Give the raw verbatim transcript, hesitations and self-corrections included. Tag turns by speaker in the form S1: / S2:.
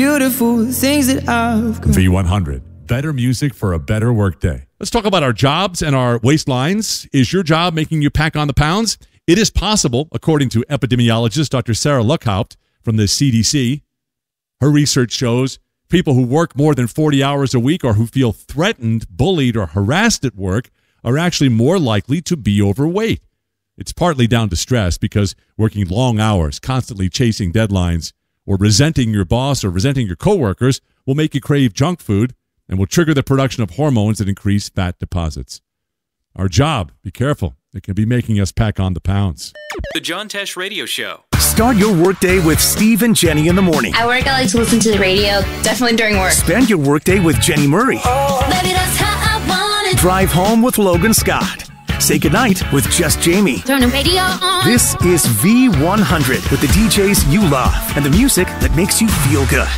S1: Beautiful things that I've got.
S2: V one hundred. Better music for a better workday. Let's talk about our jobs and our waistlines. Is your job making you pack on the pounds? It is possible, according to epidemiologist Doctor Sarah Luckhaupt from the C D C. Her research shows people who work more than forty hours a week or who feel threatened, bullied, or harassed at work are actually more likely to be overweight. It's partly down to stress because working long hours, constantly chasing deadlines, or resenting your boss or resenting your coworkers will make you crave junk food and will trigger the production of hormones that increase fat deposits. Our job, be careful, it can be making us pack on the pounds.
S3: The John Tesh Radio Show.
S4: Start your workday with Steve and Jenny in the morning.
S5: At work, I like to listen to the radio, definitely during work.
S4: Spend your workday with Jenny Murray.
S5: Oh, baby, that's how I want it.
S4: Drive home with Logan Scott. Say goodnight with Just Jamie.
S5: Turn the radio on.
S4: This is V one hundred with the D Js you love and the music that makes you feel good.